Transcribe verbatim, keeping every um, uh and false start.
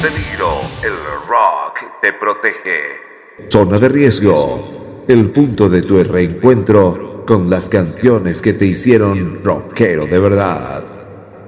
peligro, el rock te protege. Zona de riesgo, el punto de tu reencuentro con las canciones que te hicieron rockero de verdad.